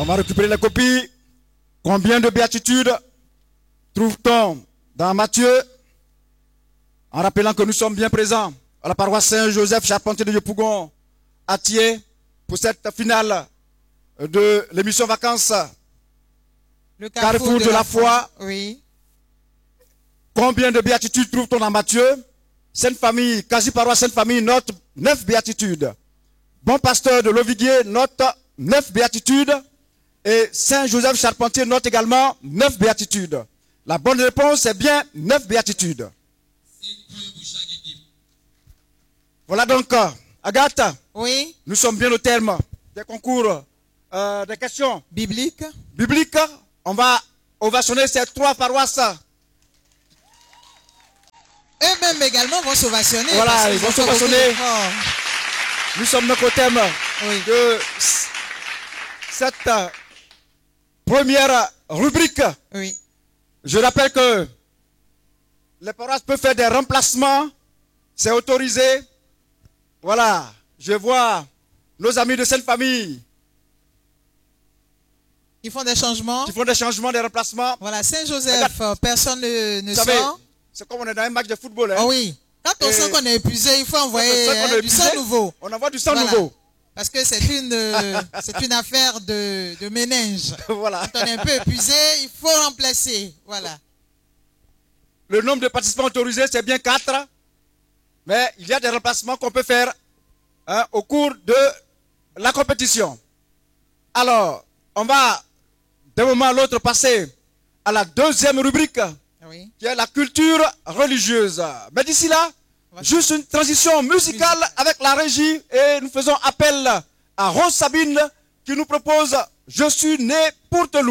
On va récupérer la copie. Combien de béatitudes trouve-t-on dans Matthieu? En rappelant que nous sommes bien présents à la paroisse Saint-Joseph Charpentier de Yopougon à Thiers pour cette finale de l'émission Vacances. Le Carrefour de la foi. Oui. Combien de béatitudes trouve-t-on dans Matthieu? Sainte Famille, quasi-paroisse Sainte Famille note 9 béatitudes. Bon Pasteur de Loviguier note 9 béatitudes. Et Saint-Joseph Charpentier note également 9 béatitudes. La bonne réponse est bien 9 béatitudes. Voilà donc, Agathe. Oui. Nous sommes bien au terme des concours des questions bibliques. On va ovationner ces 3 paroisses. Eux-mêmes également vont s'ovationner. Voilà, ils vont s'ovationner. Nous sommes donc au thème de cette première rubrique. Oui. Je rappelle que les paroisses peuvent faire des remplacements. C'est autorisé. Voilà, je vois nos amis de Sainte Famille. Ils font des changements. Ils font des changements, des remplacements. Voilà, Saint-Joseph, personne ne sort. C'est comme on est dans un match de football. Hein. Oh oui. Quand on sent qu'on est épuisé, il faut envoyer du sang nouveau. On envoie du sang nouveau. Parce que c'est une affaire de ménage. Voilà. Quand on est un peu épuisé, il faut remplacer. Voilà. Le nombre de participants autorisés, c'est bien 4. Mais il y a des remplacements qu'on peut faire au cours de la compétition. Alors, on va d'un moment à l'autre passer à la deuxième rubrique, qui est la culture religieuse. Mais d'ici là, juste une transition musicale avec la régie et nous faisons appel à Rose Sabine qui nous propose « Je suis né pour te louer ».